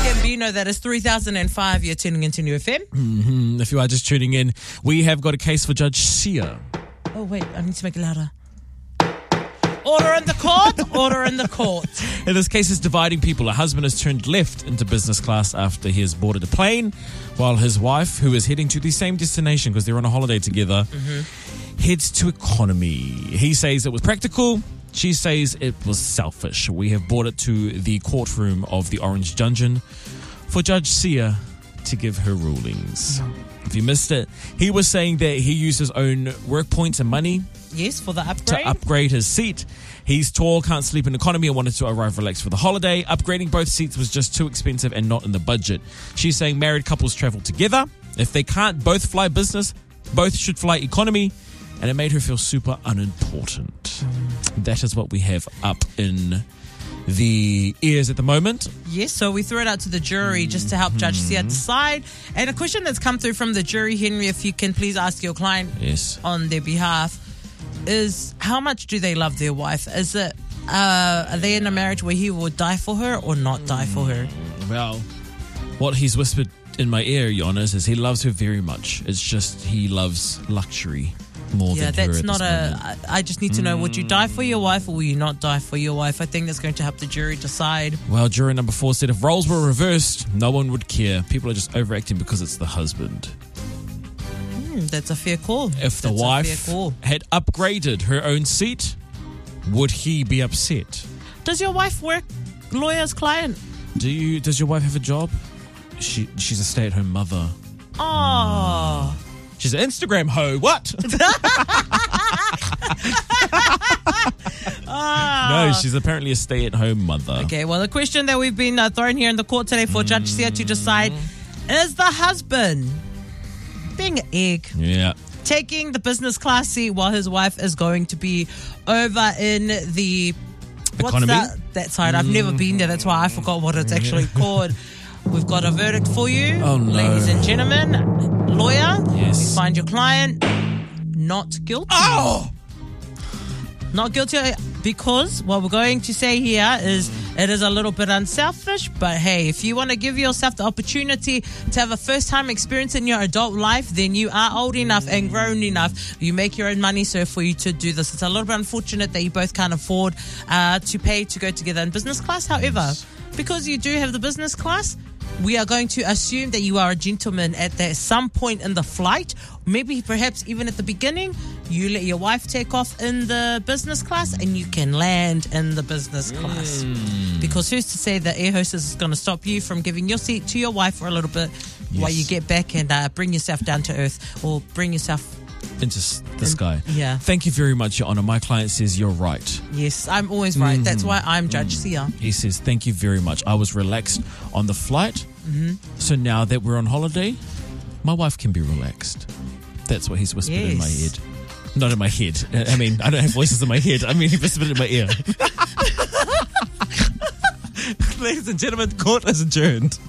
Gambino. That is 3005. You're tuning into New FM. If you are just tuning in, we have got a case for Judge Sia. Oh, wait. I need to make it louder. Order in the court. Order in the court. In this case, is dividing people. A husband has turned left into business class after he has boarded a plane, while his wife, who is heading to the same destination because they're on a holiday together, heads to economy. He says it was practical. She says it was selfish. We have brought it to the courtroom of the Orange Dungeon for Judge Sia to give her rulings. If you missed it, he was saying that he used his own work points and money. Yes, for the upgrade. To upgrade his seat. He's tall, can't sleep in economy, and wanted to arrive relaxed for the holiday. Upgrading both seats was just too expensive and not in the budget. She's saying married couples travel together. If they can't both fly business, both should fly economy. And it made her feel super unimportant. That is what we have up in the ears at the moment. Yes, so we threw it out to the jury just to help Judge Sia decide. And a question that's come through from the jury, Henry, if you can please ask your client on their behalf, is how much do they love their wife? Is it, are they in a marriage where he will die for her or not die for her? Well, what he's whispered in my ear, Your Honours, is he loves her very much. It's just he loves luxury more than her. Yeah, that's not moment. I just need to know, would you die for your wife or will you not die for your wife? I think that's going to help the jury decide. Well, juror number 4 said if roles were reversed, no one would care. People are just overacting because it's the husband. That's a fair call. If the wife had upgraded her own seat, would he be upset? Does your wife work lawyer's client? Does your wife have a job? She's a stay-at-home mother. Oh. She's an Instagram hoe. What? No, she's apparently a stay-at-home mother. Okay, well, the question that we've been throwing here in the court today for Judge Sia to decide is the husband being an egg. Yeah. Taking the business class seat while his wife is going to be over in the economy. That side. I've never been there. That's why I forgot what it's actually called. We've got a verdict for you, ladies and gentlemen. Lawyer, you find your client not guilty. Oh! Not guilty because what we're going to say here is it is a little bit unselfish, but hey, if you want to give yourself the opportunity to have a first-time experience in your adult life, then you are old enough and grown enough. You make your own money, so for you to do this, it's a little bit unfortunate that you both can't afford to pay to go together in business class. However, because you do have the business class, we are going to assume that you are a gentleman at some point in the flight. Maybe perhaps even at the beginning, you let your wife take off in the business class and you can land in the business class. Because who's to say that air hostess is going to stop you from giving your seat to your wife for a little bit while you get back and bring yourself down to earth or bring yourself into the sky. Yeah. Thank you very much, Your Honour. My client says you're right. Yes, I'm always right. That's why I'm Judge Sia. He says, thank you very much. I was relaxed on the flight. So now that we're on holiday, my wife can be relaxed. That's what he's whispered in my head. Not in my head. I mean, I don't have voices in my head. I mean, he whispered in my ear. Ladies and gentlemen, court is adjourned.